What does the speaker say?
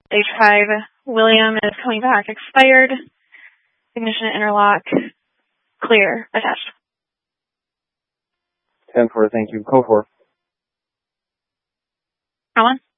Stage 5, William is coming back. Expired. Ignition interlock. Clear. Attached. 10-4, thank you. Code 4. Come on.